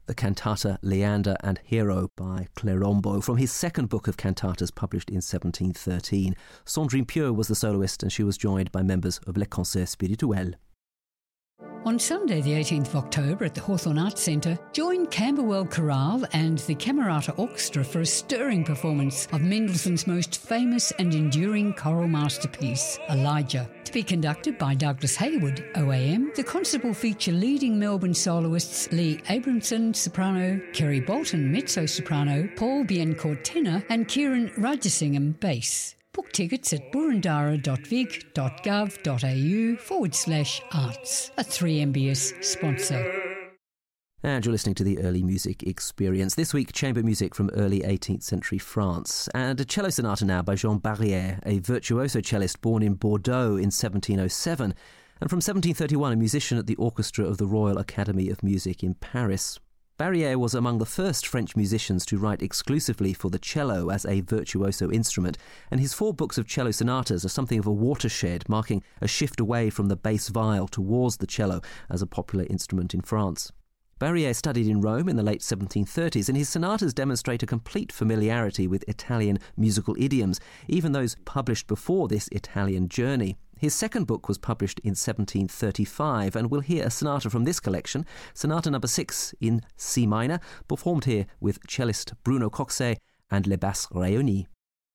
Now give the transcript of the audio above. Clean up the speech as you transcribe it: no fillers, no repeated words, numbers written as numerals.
the cantata Leander and Hero by Clerombo from his second book of cantatas published in 1713. Sandrine Pieux was the soloist and she was joined by members of Les Concerts Spirituels. On Sunday the 18th of October at the Hawthorne Arts Centre, join Camberwell Chorale and the Camerata Orchestra for a stirring performance of Mendelssohn's most famous and enduring choral masterpiece, Elijah. To be conducted by Douglas Hayward, OAM, the concert will feature leading Melbourne soloists Lee Abramson, soprano, Kerry Bolton, mezzo-soprano, Paul Biencourt, tenor, and Kieran Rajasingham, bass. Book tickets at burundara.vic.gov.au/arts, a 3MBS sponsor. And you're listening to the Early Music Experience. This week, chamber music from early 18th century France. And a cello sonata now by Jean Barrière, a virtuoso cellist born in Bordeaux in 1707. And from 1731, a musician at the orchestra of the Royal Academy of Music in Paris. Barrière was among the first French musicians to write exclusively for the cello as a virtuoso instrument, and his 4 books of cello sonatas are something of a watershed, marking a shift away from the bass viol towards the cello as a popular instrument in France. Barrière studied in Rome in the late 1730s, and his sonatas demonstrate a complete familiarity with Italian musical idioms, even those published before this Italian journey. His second book was published in 1735, and we'll hear a sonata from this collection, Sonata No. 6 in C minor, performed here with cellist Bruno Coxet and Les Basses Réunies.